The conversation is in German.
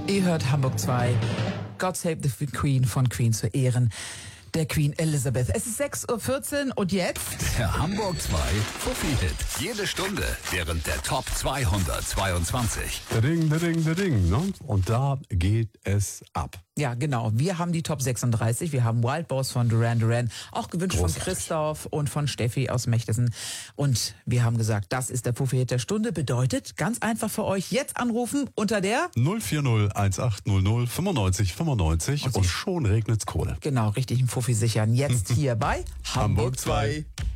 Ihr hört Hamburg 2. God Save the Queen von Queen zu Ehren der Queen Elizabeth. Es ist 6:14 Uhr und jetzt... Der Hamburg 2 Fuffi-Hit. Jede Stunde während der Top 222. Ding, ne? Und da geht es ab. Ja, genau. Wir haben die Top 36. Wir haben Wild Boss von Duran Duran, auch gewünscht Großartig. von Christoph und von Steffi aus Mechtesen. Und wir haben gesagt, das ist der Fuffi-Hit der Stunde. Bedeutet, ganz einfach für euch, jetzt anrufen unter der... 040 1800 95 95 und schon regnet's Kohle. Genau, richtig, einen Fuffi sichern. Jetzt hier bei Hamburg 2.